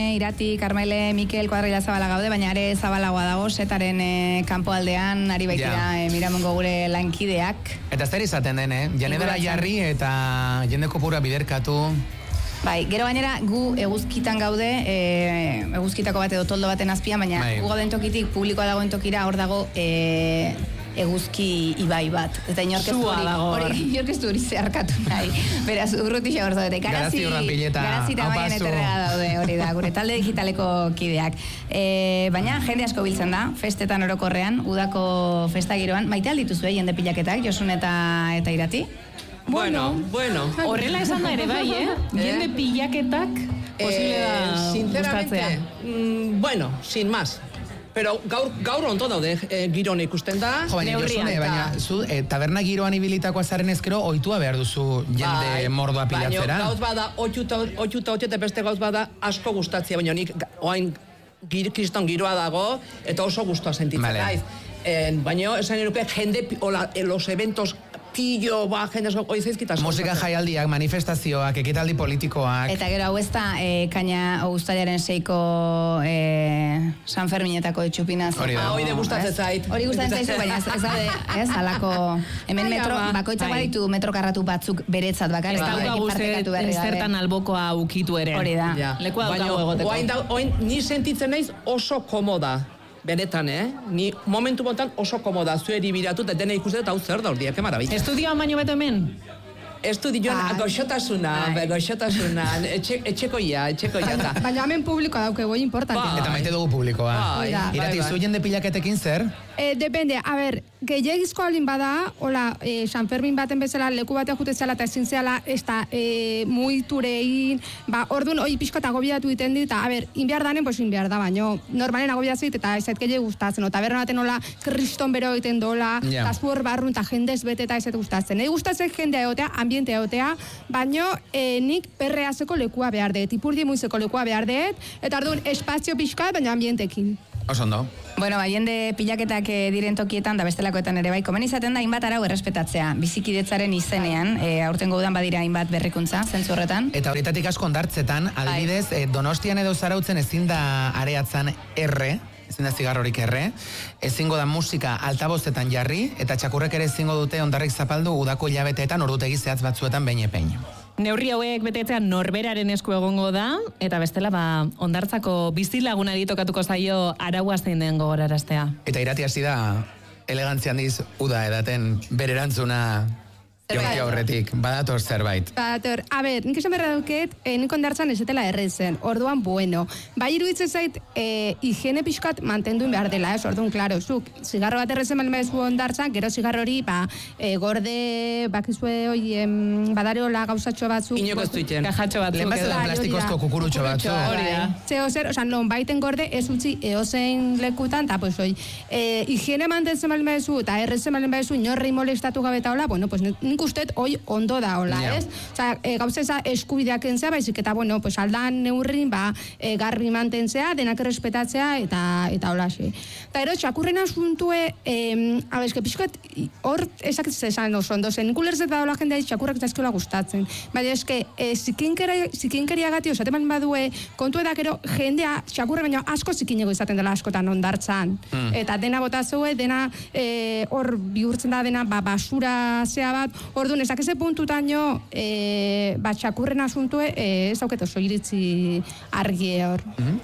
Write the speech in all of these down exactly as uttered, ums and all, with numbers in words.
Irati, Karmele, Mikel, Kuadrilla Zabala gaude, baina ere zabalagoa dago, setaren e, kanpoaldean, ari baitira yeah. e, Miramongo gure lankideak. Eta zer izaten den, eh? Janedara jarri eta jende kopura biderkatu. Bai, gero gainera gu eguzkitan gaude, e, eguzkitako bat edo toldo baten azpian, baina bai. Gu gauden tokitik, publikoa dagoen tokira, hor dago e, eguzki ibai bat. Eta inorkestu hori zeharkatu nahi. Beraz, urrutixo hor zaudete. Garazi urranpileta. Garazi tamaien eterrega daude hori da, gure talde digitaleko kideak. E, baina, jende asko biltzen da, festetan orokorrean, udako festa giroan. Maite aldituzu, eh, jende pilaketak, Josun eta, eta Irati? Bueno, bueno. Horrela esan da ere bai, eh? Jende pilaketak posible da eh, sinceramente, mm, bueno, sin más. Pero gaur, gaur onto daude e, giron ikusten da. Jo, baina, Josune, baina zu, e, taberna giroan ibilitako azaren ezkero, ohitua behar duzu jende bai, mordoa pilatzera. Baina gauz bada, oiuta oiuta beste gauz bada asko gustatzea, baina nik oain gir, kriston giroa dago, eta oso gustoa sentitzen vale. Naiz. E, baina esan eruke jende, ola, los eventos pillo, ba, jendezko, oizaizkitas. Musika jaialdiak, manifestazioak, ekitaldi politikoak. Eta gero hau ez da, e, kaina uztailaren seiko e, San Ferminetako etxupinaz. Hori da. Ah, hori de gustatzen zait. Hori gustatzen zaizu, baina ez, ez, ez, alako, hemen metro, bakoitzak baditu metro karratu batzuk beretzat bakar. Ez dauka guztet, zertan albokoa ukitu ere. Hori da. Ja. Lekua daukago egoteko. Oain, oain, ni sentitzen naiz oso komoda. Benetan, eh? Ni momentu montan oso komoda, zueri biratu, eta dena ikusten eta hau zer da urdiak, emarabit. Estudioan baino beto hemen? Estudioan goxotasuna, goxotasuna, etxe, etxekoia, etxekoia da. Baina hemen publikoa dauke, goi importante. Eta maite dugu publikoa. Irati, zu jende pilaketekin zer? Eh, depende, a ber, gehiagizko alin bada, hola, eh, San Fermin baten bezala, leku batean jute zela eta ezin zela, ez da, eh, muiturein, ba, orduan, oi, pixko eta gobiatu iten dit, eta, a ber, inbiar danen, pues inbiar da, baino, normalen agobiatzit, eta ez zaitkeile gustatzen, eta berren baten hola, kriston bero egiten dola, yeah. eta zuhor barrun, eta jendez bete eta ez zait gustatzen. Egi gustatzen jendea egotea, ambiente egotea, baino, eh, nik perreazeko lekua behar dut, ipurdi muizeko lekua behar dut, eta orduan, espazio pixka, baina ambientekin. Oso ondo. Bueno, ba, jende pilaketak e, diren tokietan da bestelakoetan ere bai, komen izaten da hainbat arau errespetatzea, bizikidetzaren izenean, e, aurtengo udan badira hainbat berrikuntza, zentzu horretan. Eta horietatik asko ondartzetan, adibidez, e, Donostian edo Zarautzen ezin da areatzan erre, ezin da zigarrorik erre, ezingo da musika altabozetan jarri, eta txakurrek ere ezingo dute ondarrik zapaldu udako hilabeteetan ordutegi zehatz batzuetan behin epein. Neurri hauek betetzean norberaren esku egongo da, eta bestela ba, ondartzako bizilagunari tokatuko zaio araua zein den gogoraraztea. Eta Irati hasi da elegantzia handiz uda edaten bere erantzuna jonki aurretik, badator zerbait. Badator, a ber, nik esan berra duket, eh, nik ondartzan esetela errezen, orduan bueno. Bai iruditzen zait, eh, higiene pixkat mantenduin behar dela, ez, orduan, klaro, zuk, zigarro bat errezen balen bezu ondartzan, gero zigarro hori, ba, e, gorde, bakizue hoi, em, badareola gauzatxo batzuk. Inoko ez duiten. Kajatxo batzuk. Lehen batzuk plastikozko kukurutxo batzuk. Hori da. Zeo zer, oza, non baiten gorde, ez utzi eozein lekutan, eta, pues, oi, e, higiene mantentzen balen bezu, eta errezen balen bezu, inorri molestatu gabeta hola, bueno, pues, nik usted hoi ondo da hola, yeah. ez? Osa, e, gauzeza eskubideak entzea, baizik eta, bueno, pues aldan neurrin, ba, e, garri mantentzea, denak errespetatzea, eta eta hola, xe. Eta ero, txakurren asuntue, e, abezke, pixkat, hor, esakitzen esan oso ondo zen, nik ulerzet badola jendea txakurrak zaizkiola gustatzen. Baina, eske, e, zikinkeria gati, osateman badue, kontu edakero, jendea, txakurre baina asko zikinego izaten dela askotan ondartzan. Mm. Eta dena botazue, dena, e, hor bihurtzen da dena, ba, basura zea bat, orduan, ezak eze puntutaino, e, bat txakurren asuntue, e, ez dauket oso iritzi argie hor. Mm-hmm.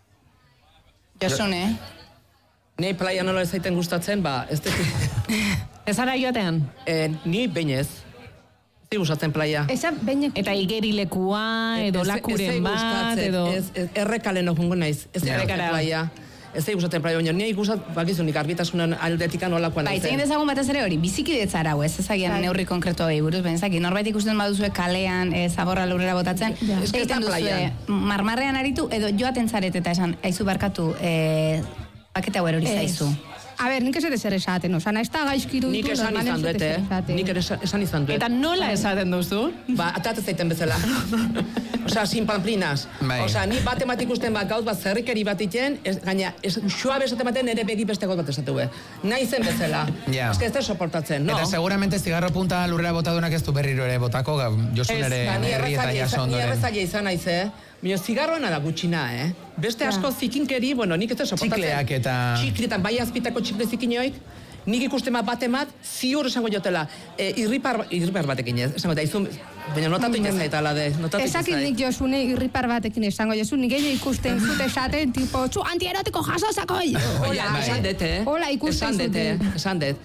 Josune, eh? Nei playa nola ez zaiten gustatzen, ba, ez dut... Ez ara joatean? E, ni bainez. Ez gustatzen playa. Eza baineko. Eta igerilekua, edo lakuren bat, edo... Ez, ez, errekalen okungo naiz. Ez errekalen playa. Ez da ikusaten playa, baina nire ikusat, bakizunik, arbitasunan aldetikan olakoan nahi zen. Ba, itzegin dezagun batez ere hori, bizikidetza arau, ez ezagian neurri konkreto hori buruz, benzaki, norbait ikusten baduzue kalean, e, zaborra lurrera botatzen, ja. Egiten duzue, marmarrean aritu, edo joaten zaret eta esan, aizu barkatu, e, pakete hau erori zaizu. A ber, nik esan ezer esaten, oza, nahiz da gaizkiru nik esan izan duet, eh? Nik esan izan duet. Eta nola esaten duzu? Ba, atatzen zaiten bezala. Osa, sin pamplinas. Osa, ni bat emat ikusten bat gauz bat zerrikeri bat iten, gaina, suabe esaten baten ere begi beste gauz bat esatu be. Nahi zen bezala. Yeah. Ez que ez da soportatzen, no? Eta seguramente zigarro punta lurrera botadunak ez du berriro ere botako, Josun ere herri eta jaso ondoren. Ni errezaile izan naiz, eh? Mio, zigarroena da gutxina, eh? Beste asko zikinkeri, bueno, nik ez da soportatzen. Txikleak eta... Txikletan, bai azpitako txikle zikinioik, nik ikusten bat batemat, ziur esango jotela, e, irripar, irripar batekin ez, esango eta izun, baina notatu inen zaitala de, notatu inen Esakin nik josune irripar batekin esango josu, nik egin ikusten zute esaten, tipo, txu antierotiko jaso zakoi. Hola, esan dete, eh? Hola, ikusten zute. Esan dete, esan det.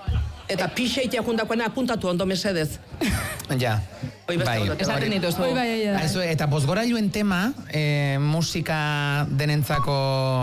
Eta pixeitea jundakoena apuntatu ondo mesedez. Ja. Oi, beste Bai, ondo, Esaten hori. dituzu. Bai, bai, bai. Aizu, eta bozgorailuen tema, eh, musika denentzako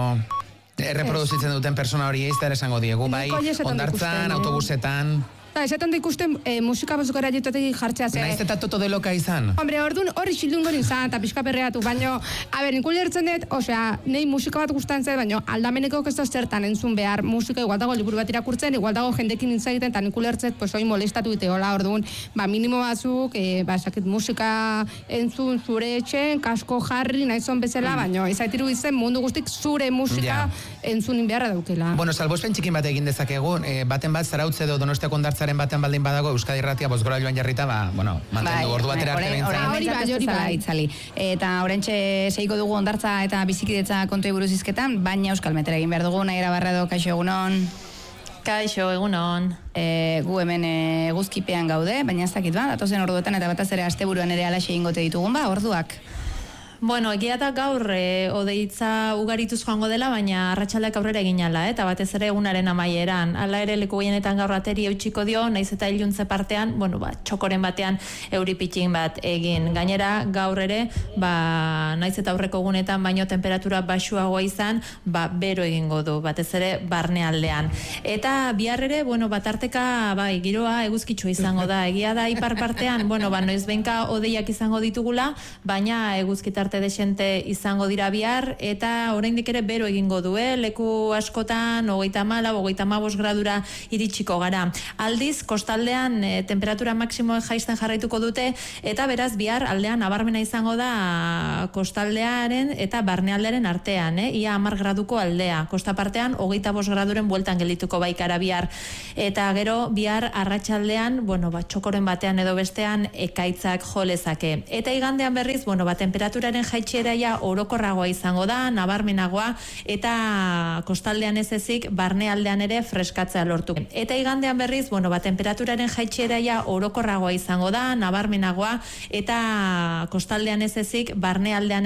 erreproduzitzen duten persona hori ez da ere esango diegu, bai, Nik hori esaten ondartzan, ikusten, eh? autobusetan... Da, esaten da ikusten e, musika bozgora jetotetik jartzea ze. Naiz eta toto de loka izan. Hombre, orduan hori xildun gorin zan, eta pixka perreatu, baino, a ber, nikul lertzen dut, osea, nei musika bat gustan zait, baino, aldameneko ez da zertan entzun behar musika, igual dago liburu bat irakurtzen, igual dago jendekin intza egiten, eta nikul lertzet, pues, hoi molestatu dute, hola, orduan, ba, minimo batzuk, e, ba, esakit musika entzun zure etxen, kasko jarri, nahizon bezala, baino, izaitiru izen mundu guztik zure musika Ja. entzunin beharra daukela. Bueno, salbospen txikin bat egin dezakegu, eh, baten bat zarautze edo Donostiako hondartzaren baten baldin badago Euskadi Irratia bozgorailuan jarrita, ba, bueno, mantendu ordu batera arte orain- behintzat. orain Hori bai, behintzat ez hori dezala bai. itzali. Eta orentxe seiko dugu ondartza eta bizikidetza kontuei buruz hizketan, baina Euskal Metera egin behar dugu, Naira Barrado, kaixo egunon. Kaixo, egunon. E, gu hemen e, eguzkipean gaude, baina ez dakit ba, datozen orduetan eta bataz ere asteburuan ere alaxe ingote ditugun ba, orduak. Bueno, egia da gaur e, odeitza ugarituz joango dela, baina arratsaldeak aurrera egin ala, eta batez ere egunaren amaieran. Hala ere leku gehienetan gaur ateri eutxiko dio, naiz eta iluntze partean, bueno, ba, txokoren batean euripitxin bat egin. Gainera, gaur ere, ba, naiz eta aurreko egunetan baino temperatura baxuagoa izan, ba, bero egingo du, batez ere barnealdean. Eta bihar ere, bueno, batarteka, bai, giroa eguzkitsua izango da. Egia da ipar partean, bueno, ba, noiz benka odeiak izango ditugula, baina eguzkitarte desente izango dira bihar, eta oraindik ere bero egingo du, eh? Leku askotan, hogeita hamala, hogeita hamabost gradura iritsiko gara. Aldiz, kostaldean e, temperatura maksimoa jaisten jarraituko dute, eta beraz bihar aldean nabarmena izango da kostaldearen eta barnealdearen artean, eh? Ia hamar graduko aldea. Kosta partean, hogeita bost graduren bueltan gelituko baikara bihar. Eta gero, bihar arratsaldean, bueno, ba, txokoren batean edo bestean ekaitzak jolezake. Eta igandean berriz, bueno, ba, temperaturaren jaitxeraia orokorragoa izango da, nabarmenagoa, eta kostaldean ez ezik, barnealdean ere freskatzea lortu. Eta igandean berriz, bueno, ba, temperaturaren jaitxeraia orokorragoa izango da, nabarmenagoa, eta kostaldean ez ezik, barnealdean